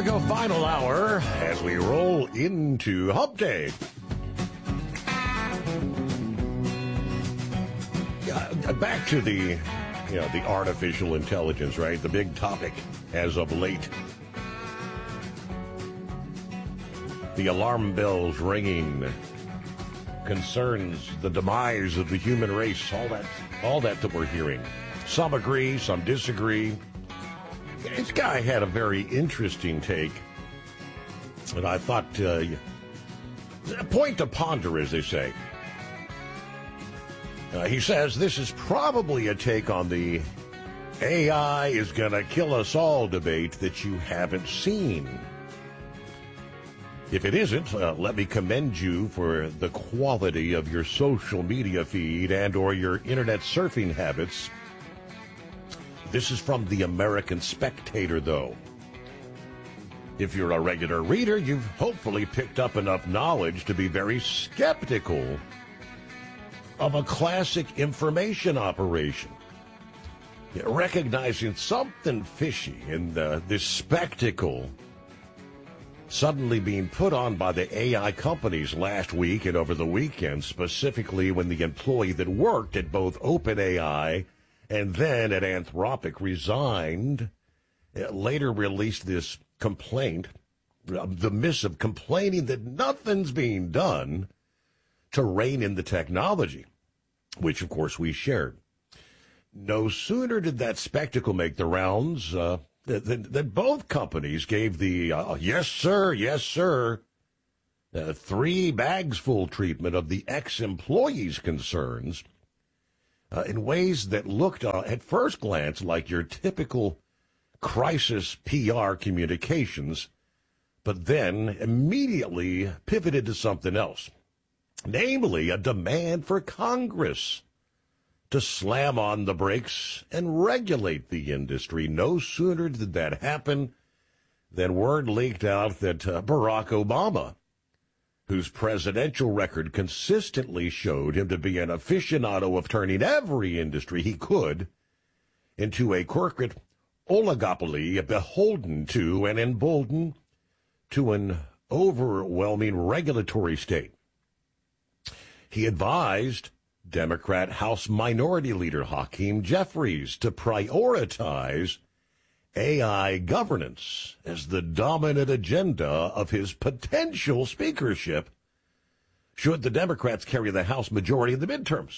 we go, final hour as we roll into Hump Day. Back to the artificial intelligence, right? The big topic as of late. The alarm bells ringing concerns the demise of the human race. All that we're hearing. Some agree, some disagree. This guy had a very interesting take, and I thought, a point to ponder, as they say. He says this is probably a take on the AI is going to kill us all debate that you haven't seen. If it isn't, let me commend you for the quality of your social media feed and or your internet surfing habits. This is from the American Spectator, though. If you're a regular reader, you've hopefully picked up enough knowledge to be very skeptical of a classic information operation. Recognizing something fishy in this spectacle suddenly being put on by the AI companies last week and over the weekend, specifically when the employee that worked at both OpenAI and then at Anthropic resigned, later released this complaint, the missive complaining that nothing's being done to rein in the technology, which, of course, we shared. No sooner did that spectacle make the rounds that both companies gave the yes, sir, 3 bags full treatment of the ex-employee's concerns in ways that looked at first glance like your typical crisis PR communications, but then immediately pivoted to something else. Namely, a demand for Congress to slam on the brakes and regulate the industry. No sooner did that happen than word leaked out that Barack Obama, whose presidential record consistently showed him to be an aficionado of turning every industry he could into a corporate oligopoly beholden to and emboldened to an overwhelming regulatory state. He advised Democrat House Minority Leader Hakeem Jeffries to prioritize AI governance as the dominant agenda of his potential speakership should the Democrats carry the House majority in the midterms.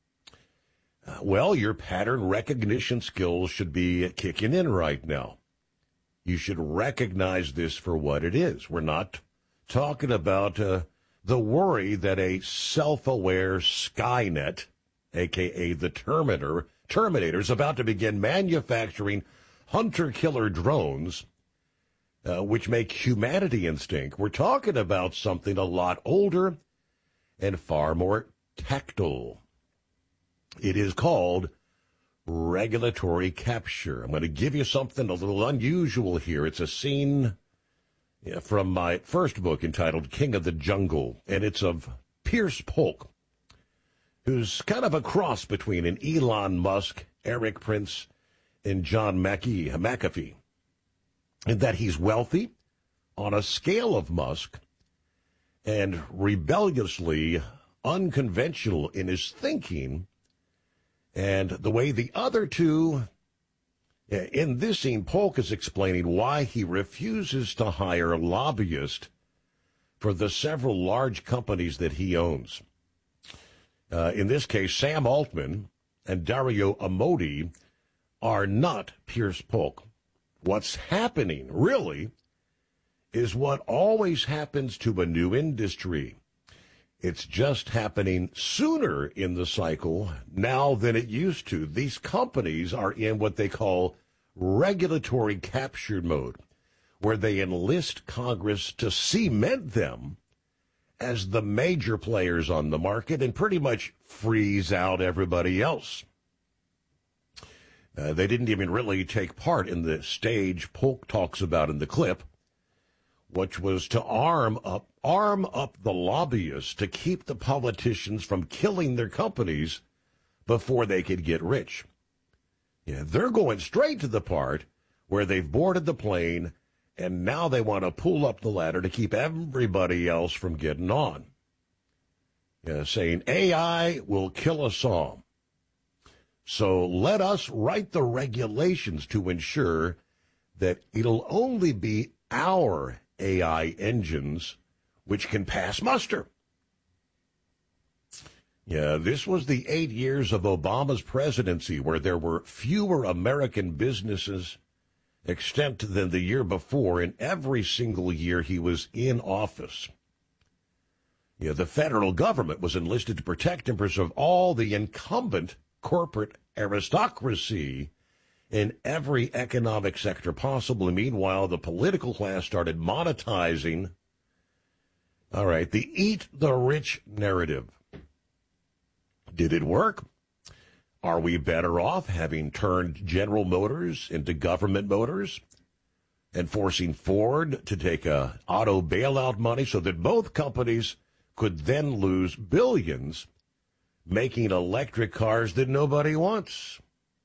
Well, your pattern recognition skills should be kicking in right now. You should recognize this for what it is. We're not talking about the worry that a self-aware Skynet, a.k.a. the Terminator, is about to begin manufacturing hunter-killer drones, which make humanity instinct. We're talking about something a lot older and far more tactile. It is called regulatory capture. I'm going to give you something a little unusual here. It's a scene from my first book entitled King of the Jungle, and it's of Pierce Polk, who's kind of a cross between an Elon Musk, Eric Prince, and John McAfee, in that he's wealthy on a scale of Musk and rebelliously unconventional in his thinking, and the way the other two. In this scene, Polk is explaining why he refuses to hire lobbyists for the several large companies that he owns. In this case, Sam Altman and Dario Amodei are not Pierce Polk. What's happening, really, is what always happens to a new industry. It's just happening sooner in the cycle now than it used to. These companies are in what they call regulatory capture mode, where they enlist Congress to cement them as the major players on the market and pretty much freeze out everybody else. They didn't even really take part in the stage Polk talks about in the clip, which was to arm up the lobbyists to keep the politicians from killing their companies before they could get rich. Yeah, they're going straight to the part where they've boarded the plane And now they want to pull up the ladder to keep everybody else from getting on. Saying AI will kill us all. So let us write the regulations to ensure that it'll only be our AI engines which can pass muster. Yeah, this was the 8 years of Obama's presidency where there were fewer American businesses extant than the year before in every single year he was in office. Yeah, the federal government was enlisted to protect and preserve all the incumbent corporate aristocracy in every economic sector possible. And meanwhile, the political class started monetizing, the eat the rich narrative. Did it work? Are we better off having turned General Motors into Government Motors and forcing Ford to take auto bailout money so that both companies could then lose billions making electric cars that nobody wants?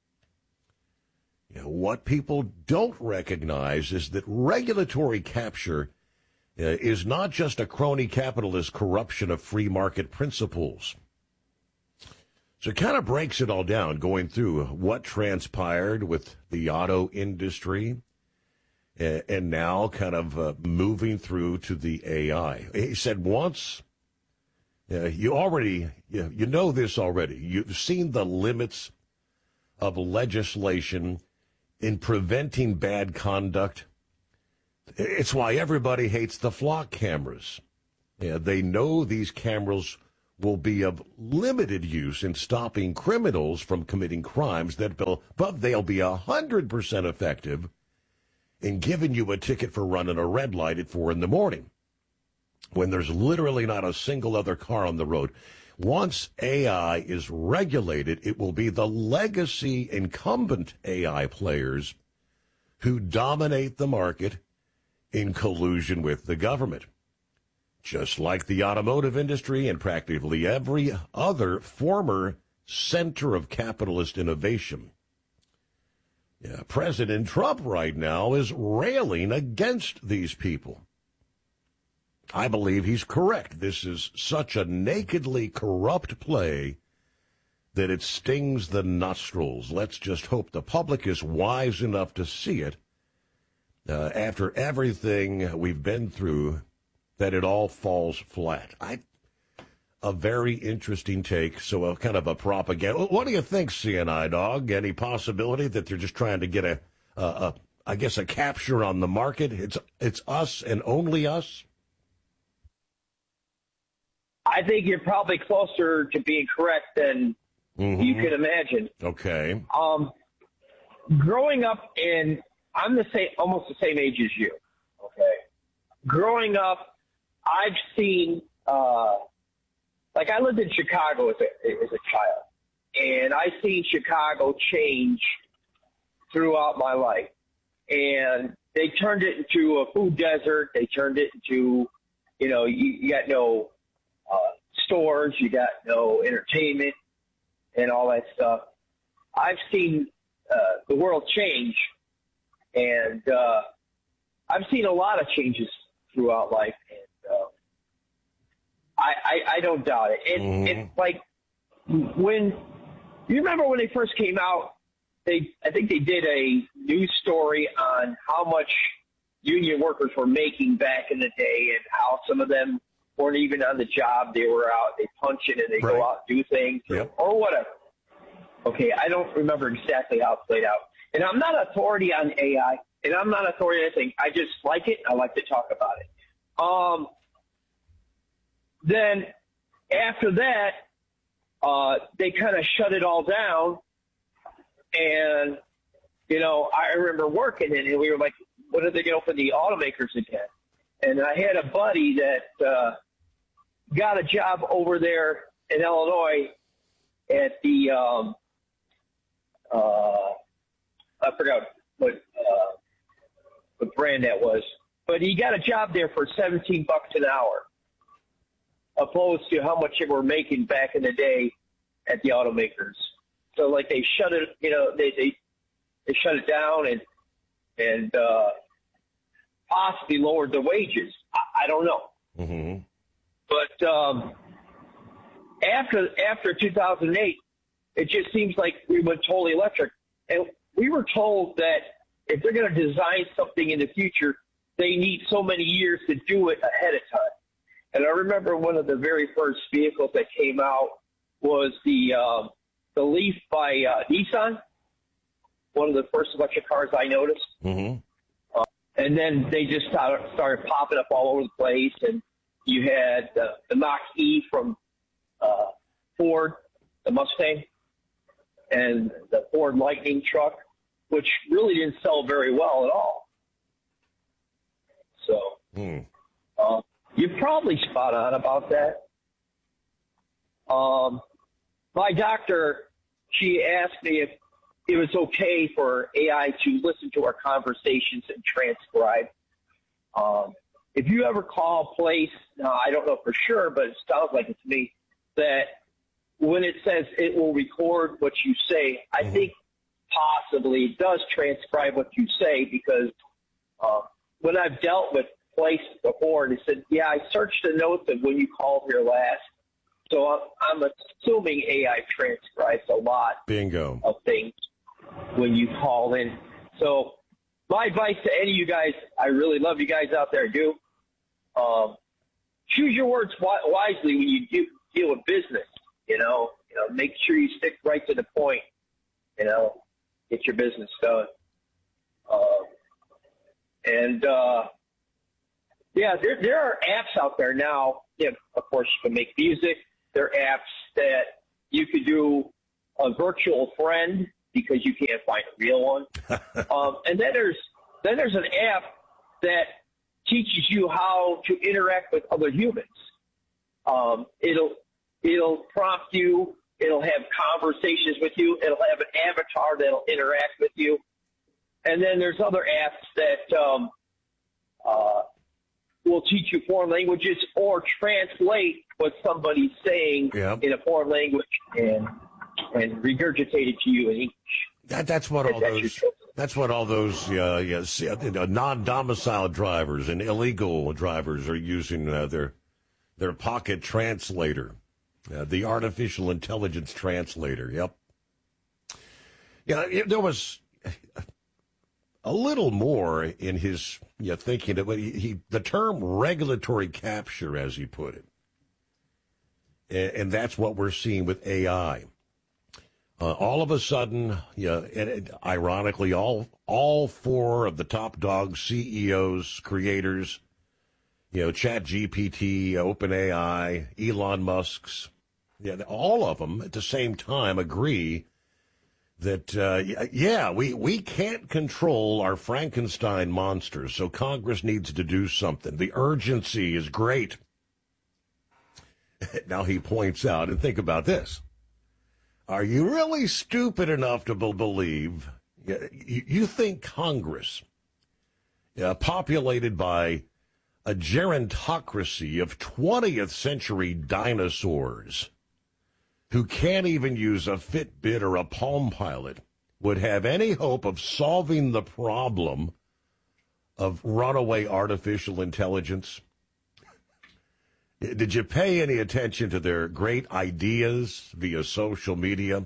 What people don't recognize is that regulatory capture is not just a crony capitalist corruption of free market principles. So it kind of breaks it all down, going through what transpired with the auto industry and now kind of moving through to the AI. He said once, you know this already. You've seen the limits of legislation in preventing bad conduct. It's why everybody hates the flock cameras. They know these cameras will be of limited use in stopping criminals from committing crimes, but they'll be 100% effective in giving you a ticket for running a red light at 4 a.m. when there's literally not a single other car on the road. Once AI is regulated, it will be the legacy incumbent AI players who dominate the market in collusion with the government. Just like the automotive industry and practically every other former center of capitalist innovation. President Trump right now is railing against these people. I believe he's correct. This is such a nakedly corrupt play that it stings the nostrils. Let's just hope the public is wise enough to see it after everything we've been through, that it all falls flat. A very interesting take, so a kind of a propaganda. What do you think, CNI Dog? Any possibility that they're just trying to get a capture on the market? It's us and only us? I think you're probably closer to being correct than you can imagine. Okay. Growing up I'm almost the same age as you. Okay. Growing up, I've seen, I lived in Chicago as a child, and I've seen Chicago change throughout my life. And they turned it into a food desert. They turned it into, you got no stores, you got no entertainment and all that stuff. I've seen the world change, and I've seen a lot of changes throughout life, and I don't doubt it. It's like when you remember when they first came out, I think they did a news story on how much union workers were making back in the day, and how some of them weren't even on the job. They were out, they punch in and they go out and do things or whatever. Okay, I don't remember exactly how it played out. And I'm not an authority on AI, and I'm not an authority on anything. I just like it, and I like to talk about it. Then after that, they kind of shut it all down. And, I remember working in it, and we were like, when are they going to open the automakers again? And I had a buddy that got a job over there in Illinois at the I forgot what brand that was, but he got a job there for $17 an hour, opposed to how much they were making back in the day at the automakers. So they shut it, they shut it down, and possibly lowered the wages. I don't know. Mm-hmm. But after 2008, it just seems like we went totally electric. And we were told that if they're going to design something in the future, they need so many years to do it ahead of time. And I remember one of the very first vehicles that came out was the Leaf by Nissan, one of the first electric cars I noticed. Mm-hmm. And then they just started popping up all over the place. And you had the Mach-E from Ford, the Mustang, and the Ford Lightning truck, which really didn't sell very well at all. So you're probably spot on about that. My doctor, she asked me if it was okay for AI to listen to our conversations and transcribe. If you ever call a place, now I don't know for sure, but it sounds like it to me, that when it says it will record what you say, I think possibly it does transcribe what you say, because when I've dealt with places before, and they said, yeah, I searched the notes of when you called here last. So I'm assuming AI transcribes a lot Bingo. of things when you call in. So my advice to any of you guys, I really love you guys out there, do choose your words wisely when you deal with business. You know, make sure you stick right to the point. Get your business done. There are apps out there now. Yeah, of course, you can make music. There are apps that you could do a virtual friend because you can't find a real one. And then there's an app that teaches you how to interact with other humans. It'll prompt you. It'll have conversations with you. It'll have an avatar that'll interact with you. And then there's other apps that will teach you foreign languages or translate what somebody's saying in a foreign language and regurgitate it to you in English. That's what all those non-domiciled drivers and illegal drivers are using their pocket translator, the artificial intelligence translator. Yep. Yeah, there was a little more in his thinking that the term regulatory capture, as he put it, and that's what we're seeing with AI. All of a sudden, and ironically, all four of the top dog CEOs, creators, ChatGPT, OpenAI, Elon Musk's, all of them at the same time agree that, we can't control our Frankenstein monsters, so Congress needs to do something. The urgency is great. Now he points out, and think about this. Are you really stupid enough to believe, you think Congress, populated by a gerontocracy of 20th century dinosaurs who can't even use a Fitbit or a Palm Pilot, would have any hope of solving the problem of runaway artificial intelligence? Did you pay any attention to their great ideas via social media?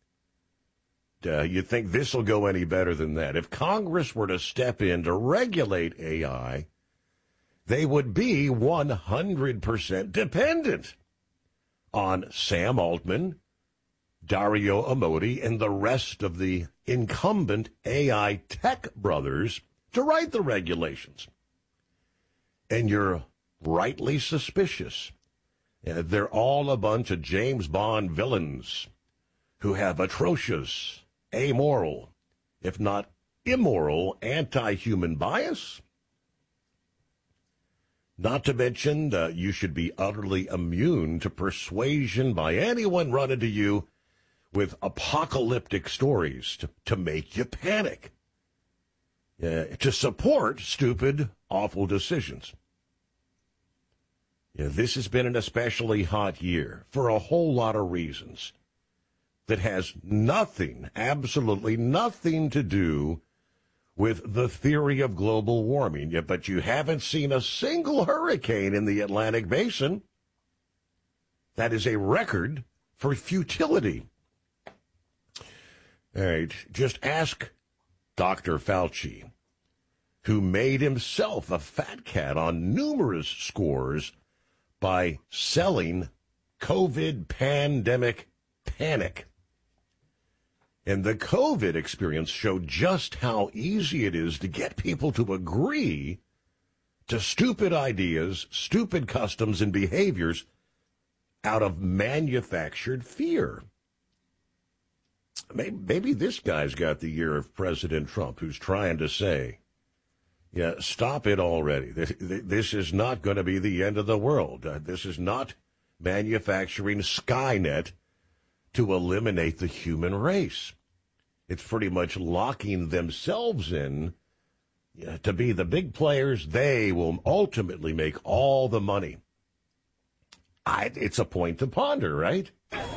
You think this will go any better than that? If Congress were to step in to regulate AI, they would be 100% dependent on Sam Altman, Dario Amodei, and the rest of the incumbent AI tech brothers to write the regulations. And you're rightly suspicious. They're all a bunch of James Bond villains who have atrocious, amoral, if not immoral, anti-human bias. Not to mention, you should be utterly immune to persuasion by anyone running to you with apocalyptic stories to make you panic, to support stupid, awful decisions. This has been an especially hot year for a whole lot of reasons that has nothing, absolutely nothing to do with the theory of global warming, but you haven't seen a single hurricane in the Atlantic Basin. That is a record for futility. All right, just ask Dr. Fauci, who made himself a fat cat on numerous scores by selling COVID pandemic panic. And the COVID experience showed just how easy it is to get people to agree to stupid ideas, stupid customs, and behaviors out of manufactured fear. Maybe this guy's got the ear of President Trump, who's trying to say, yeah, stop it already. This is not going to be the end of the world. This is not manufacturing Skynet to eliminate the human race. It's pretty much locking themselves in to be the big players. They will ultimately make all the money. It's a point to ponder, right?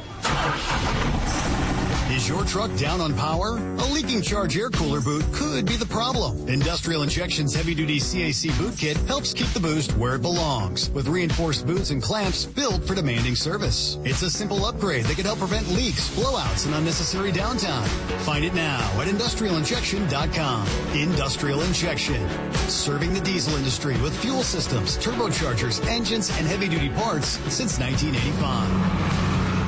Is your truck down on power? A leaking charge air cooler boot could be the problem. Industrial Injection's heavy-duty CAC boot kit helps keep the boost where it belongs, with reinforced boots and clamps built for demanding service. It's a simple upgrade that can help prevent leaks, blowouts, and unnecessary downtime. Find it now at industrialinjection.com. Industrial Injection, serving the diesel industry with fuel systems, turbochargers, engines, and heavy-duty parts since 1985.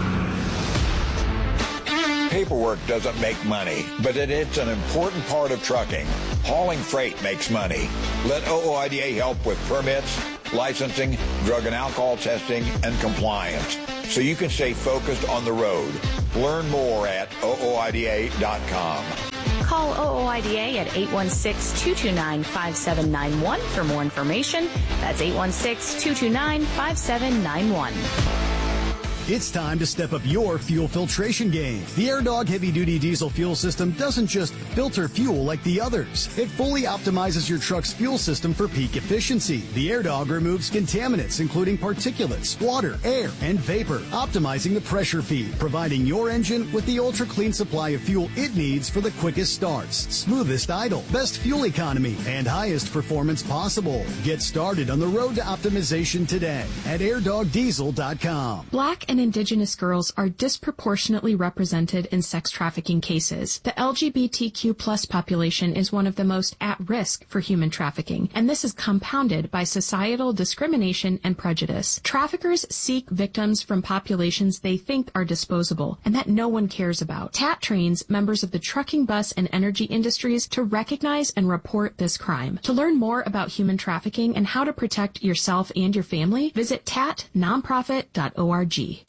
Paperwork doesn't make money, but it's an important part of trucking. Hauling freight makes money. Let OOIDA help with permits, licensing, drug and alcohol testing, and compliance, so you can stay focused on the road. Learn more at OOIDA.com. Call OOIDA at 816-229-5791 for more information. That's 816-229-5791. It's time to step up your fuel filtration game. The AirDog heavy-duty diesel fuel system doesn't just filter fuel like the others. It fully optimizes your truck's fuel system for peak efficiency. The AirDog removes contaminants, including particulates, water, air, and vapor, optimizing the pressure feed, providing your engine with the ultra-clean supply of fuel it needs for the quickest starts, smoothest idle, best fuel economy, and highest performance possible. Get started on the road to optimization today at airdogdiesel.com. Black and Indigenous girls are disproportionately represented in sex trafficking cases. The LGBTQ plus population is one of the most at risk for human trafficking, and this is compounded by societal discrimination and prejudice. Traffickers seek victims from populations they think are disposable and that no one cares about. TAT trains members of the trucking, bus, and energy industries to recognize and report this crime. To learn more about human trafficking and how to protect yourself and your family, visit tatnonprofit.org.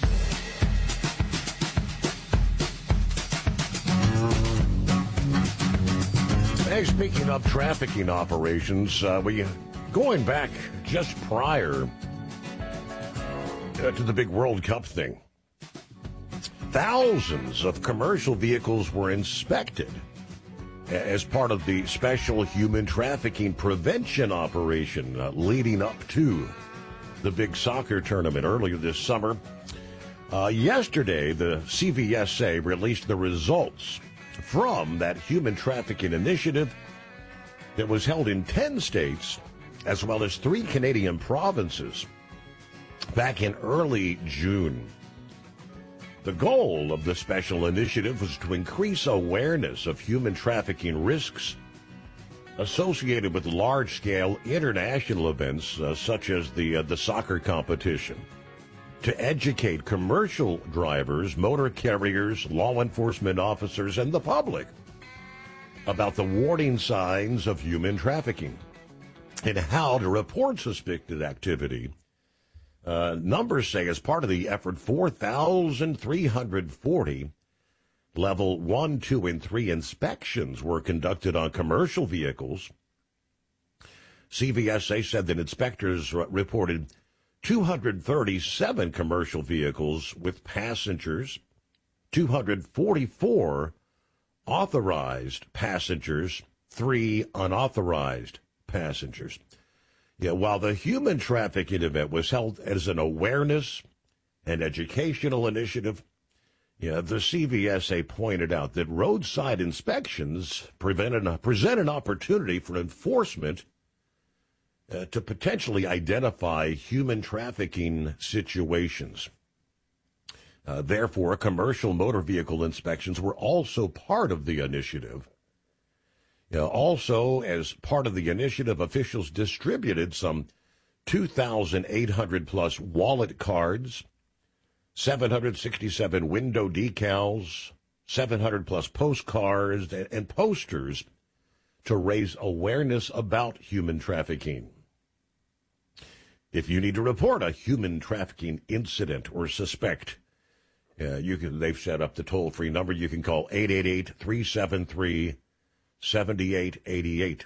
Hey, speaking of trafficking operations, going back just prior to the big World Cup thing, thousands of commercial vehicles were inspected as part of the special human trafficking prevention operation leading up to the big soccer tournament earlier this summer. Yesterday, the CVSA released the results from that human trafficking initiative that was held in 10 states, as well as 3 Canadian provinces, back in early June. The goal of the special initiative was to increase awareness of human trafficking risks associated with large-scale international events such as the soccer competition, to educate commercial drivers, motor carriers, law enforcement officers, and the public about the warning signs of human trafficking and how to report suspected activity. Numbers say as part of the effort, 4,340 Level 1, 2, and 3 inspections were conducted on commercial vehicles. CVSA said that inspectors reported 237 commercial vehicles with passengers, 244 authorized passengers, 3 unauthorized passengers. Yeah, while the human trafficking event was held as an awareness and educational initiative, Yeah, the CVSA pointed out that roadside inspections present an opportunity for enforcement to potentially identify human trafficking situations. Therefore, commercial motor vehicle inspections were also part of the initiative. Also, as part of the initiative, officials distributed some 2,800 plus wallet cards, 767 window decals, 700 plus postcards and posters to raise awareness about human trafficking. If you need to report a human trafficking incident or suspect, they've set up the toll-free number. You can call 888-373-7888.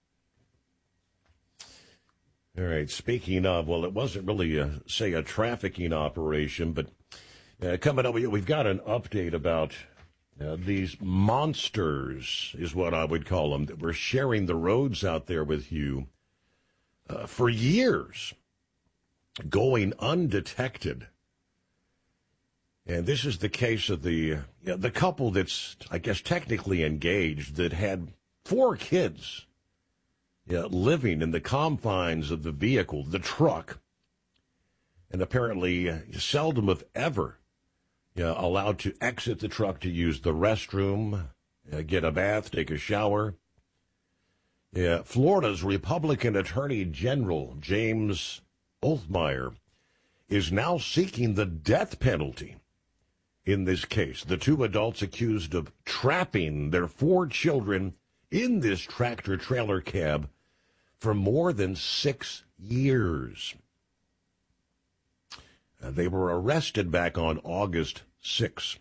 All right, speaking of, well, it wasn't really, a trafficking operation, but coming up, we've got an update about these monsters, is what I would call them, that were sharing the roads out there with you for years, going undetected. And this is the case of the couple that's, I guess, technically engaged that had 4 kids living in the confines of the vehicle, the truck, and apparently seldom if ever allowed to exit the truck to use the restroom, get a bath, take a shower. Florida's Republican Attorney General James Othmeyer is now seeking the death penalty in this case. The 2 adults accused of trapping their 4 children in this tractor-trailer cab for more than 6 years. They were arrested back on August 6.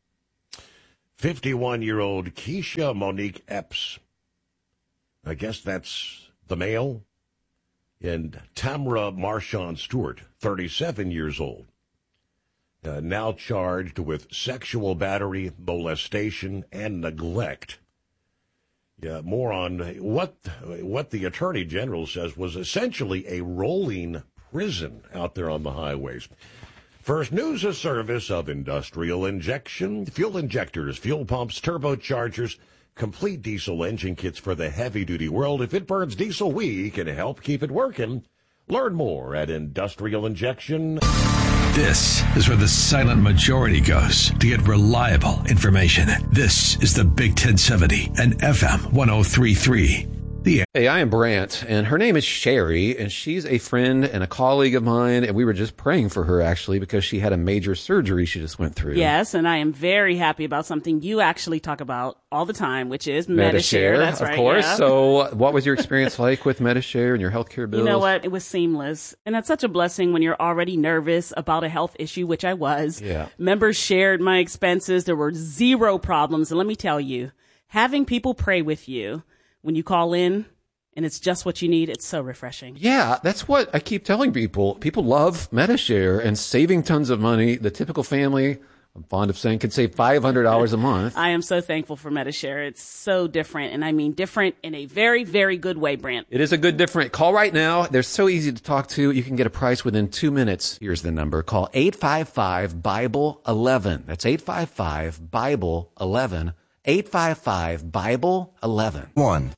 51-year-old Keisha Monique Epps, I guess that's the male, and Tamra Marshawn Stewart, 37 years old, now charged with sexual battery, molestation, and neglect. More on what the Attorney General says was essentially a rolling prison out there on the highways. First news, a service of Industrial Injection, fuel injectors, fuel pumps, turbochargers, complete diesel engine kits for the heavy-duty world. If it burns diesel, we can help keep it working. Learn more at Industrial Injection. This is where the silent majority goes to get reliable information. This is the Big 1070 and FM 1033. Hey, I am Brant, and her name is Sherry, and she's a friend and a colleague of mine, and we were just praying for her, actually, because she had a major surgery she just went through. Yes, and I am very happy about something you actually talk about all the time, which is Medi-Share. That's right, of course. Yeah. So what was your experience like with Medi-Share and your healthcare bills? You know what? It was seamless, and that's such a blessing when you're already nervous about a health issue, which I was. Yeah. Members shared my expenses. There were 0 problems, and let me tell you, having people pray with you when you call in, and it's just what you need, it's so refreshing. Yeah, that's what I keep telling people. People love Medi-Share and saving tons of money. The typical family, I'm fond of saying, could save $500 a month. I am so thankful for Medi-Share. It's so different, and I mean different in a very, very good way, Brant. It is a good different. Call right now. They're so easy to talk to. You can get a price within 2 minutes. Here's the number. Call 855-BIBLE-11. That's 855-BIBLE-11. 855-BIBLE-11. 1.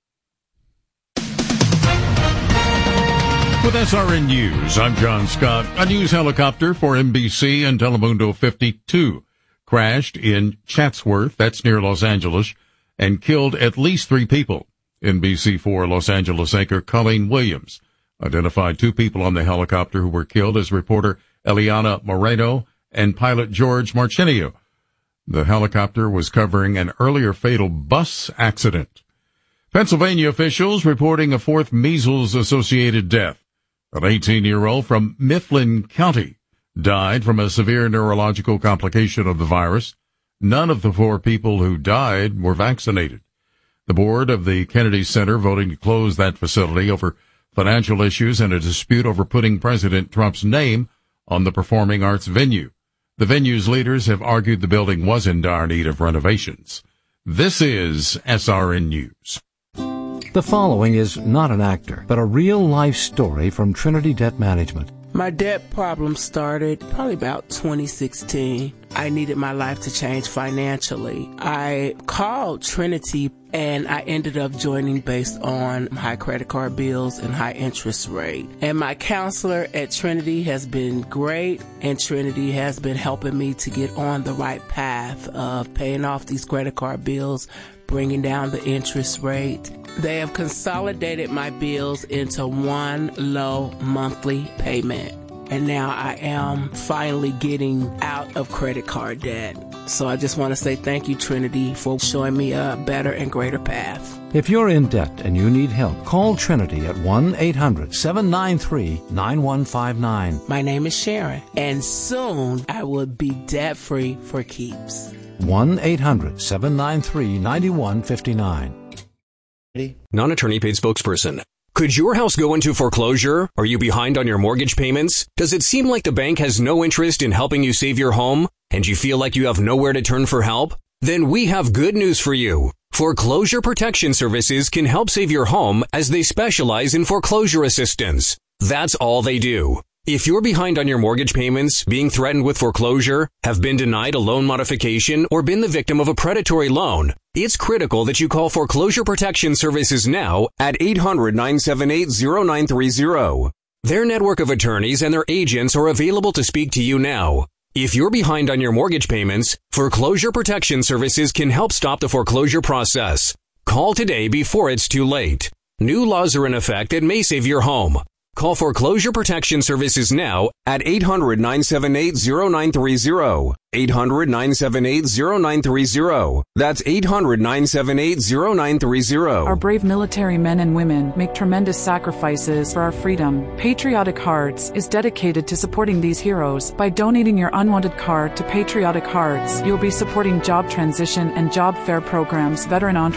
With SRN News, I'm John Scott. A news helicopter for NBC and Telemundo 52 crashed in Chatsworth, that's near Los Angeles, and killed at least 3 people. NBC4 Los Angeles anchor Colleen Williams identified 2 people on the helicopter who were killed as reporter Eliana Moreno and pilot George Marchenio. The helicopter was covering an earlier fatal bus accident. Pennsylvania officials reporting a 4th measles-associated death. An 18-year-old from Mifflin County died from a severe neurological complication of the virus. None of the 4 people who died were vaccinated. The board of the Kennedy Center voting to close that facility over financial issues and a dispute over putting President Trump's name on the performing arts venue. The venue's leaders have argued the building was in dire need of renovations. This is SRN News. The following is not an actor, but a real-life story from Trinity Debt Management. My debt problem started probably about 2016. I needed my life to change financially. I called Trinity and I ended up joining based on high credit card bills and high interest rate. And my counselor at Trinity has been great, and Trinity has been helping me to get on the right path of paying off these credit card bills, bringing down the interest rate. They have consolidated my bills into one low monthly payment. And now I am finally getting out of credit card debt. So I just want to say thank you, Trinity, for showing me a better and greater path. If you're in debt and you need help, call Trinity at 1-800-793-9159. My name is Sharon, and soon I will be debt-free for keeps. 1-800-793-9159. Non-attorney paid spokesperson. Could your house go into foreclosure? Are you behind on your mortgage payments? Does it seem like the bank has no interest in helping you save your home? And you feel like you have nowhere to turn for help? Then we have good news for you. Foreclosure Protection Services can help save your home as they specialize in foreclosure assistance. That's all they do. If you're behind on your mortgage payments, being threatened with foreclosure, have been denied a loan modification, or been the victim of a predatory loan, it's critical that you call Foreclosure Protection Services now at 800-978-0930. Their network of attorneys and their agents are available to speak to you now. If you're behind on your mortgage payments, Foreclosure Protection Services can help stop the foreclosure process. Call today before it's too late. New laws are in effect that may save your home. Call Foreclosure Protection Services now at 800-978-0930. 800-978-0930. That's 800-978-0930. Our brave military men and women make tremendous sacrifices for our freedom. Patriotic Hearts is dedicated to supporting these heroes. By donating your unwanted card to Patriotic Hearts, you'll be supporting job transition and job fair programs, veteran entrepreneurs,